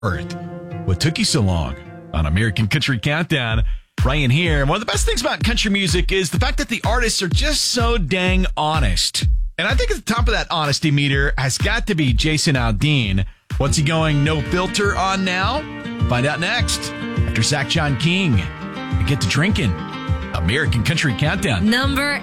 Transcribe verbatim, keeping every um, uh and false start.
Earth. What took you so long? On American Country Countdown, Ryan here. One of the best things about country music is the fact that the artists are just so dang honest. And I think at the top of that honesty meter has got to be Jason Aldean. What's he going no filter on now? Find out next after Zach John King and get to drinking. American Country Countdown. Number